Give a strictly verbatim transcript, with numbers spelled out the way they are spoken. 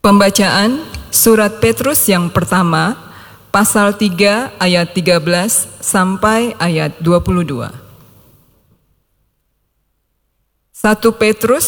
Pembacaan Surat Petrus yang pertama, pasal tiga ayat tiga belas sampai ayat dua puluh dua. satu Petrus